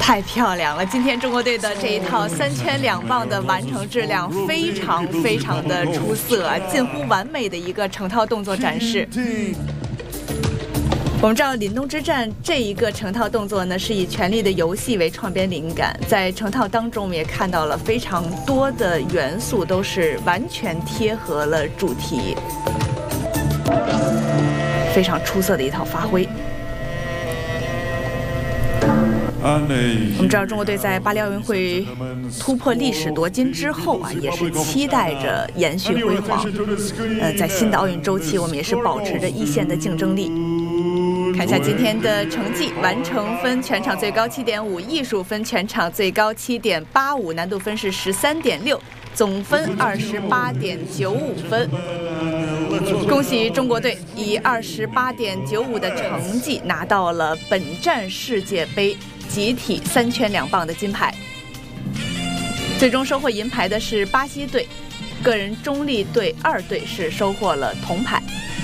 太漂亮了！今天中国队的这一套3圈2棒的完成质量非常的出色，近乎完美的一个成套动作展示。我们知道凛冬之战这一个成套动作呢，是以《权力的游戏》为创编灵感，在成套当中我们也看到了非常多的元素都是完全贴合了主题，非常出色的一套发挥。我们知道中国队在巴黎奥运会突破历史夺金之后啊，也是期待着延续辉煌。在新的奥运周期，我们也是保持着一线的竞争力。看一下今天的成绩：完成分全场最高7.5，艺术分全场最高7.85，难度分是13.6，总分28.95分。恭喜中国队以28.95的成绩拿到了本站世界杯集体3圈2棒的金牌。最终收获银牌的是巴西队，个人中立队2队是收获了铜牌。